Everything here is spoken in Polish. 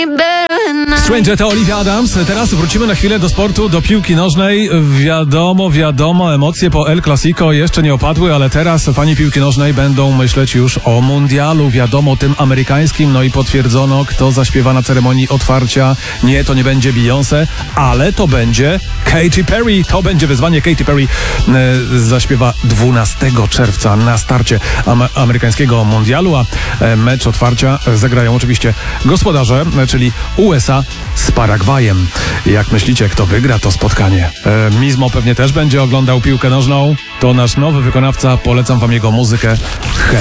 Stranger to Olivia Adams. Teraz wrócimy na chwilę do sportu, do piłki nożnej. Wiadomo, emocje po El Clasico jeszcze nie opadły, ale teraz fani piłki nożnej będą myśleć już o mundialu, wiadomo, tym amerykańskim. No i potwierdzono, kto zaśpiewa na ceremonii otwarcia. Nie, to nie będzie Beyoncé, ale to będzie Katy Perry. To będzie wyzwanie. Katy Perry zaśpiewa 12 czerwca na starcie amerykańskiego mundialu, a mecz otwarcia zagrają oczywiście gospodarze, czyli USA z Paragwajem. Jak myślicie, kto wygra to spotkanie? Mizmo pewnie też będzie oglądał piłkę nożną. To nasz nowy wykonawca. Polecam wam jego muzykę.